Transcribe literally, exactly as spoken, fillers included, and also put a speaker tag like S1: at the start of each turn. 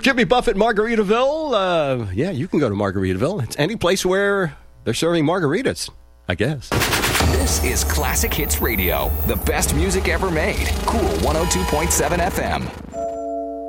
S1: Jimmy Buffett, Margaritaville. Uh, yeah, you can go to Margaritaville. It's any place where they're serving margaritas, I guess.
S2: This is Classic Hits Radio, the best music ever made. Cool one oh two point seven F M.